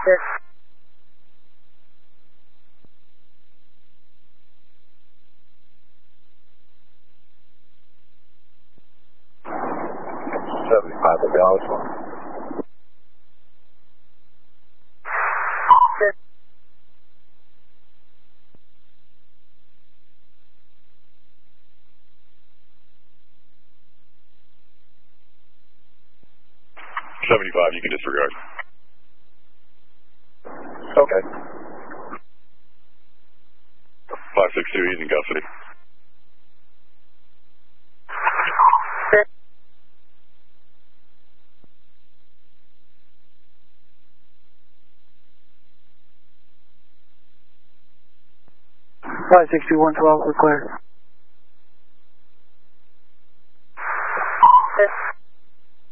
75 will be Dallas 1. You can disregard. Okay. 562, he's in custody. Five 6112, we're clear.